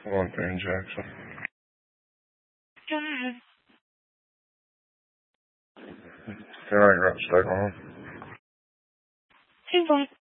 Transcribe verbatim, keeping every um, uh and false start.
One thing, Jackson. Can I grab stay on? Two one.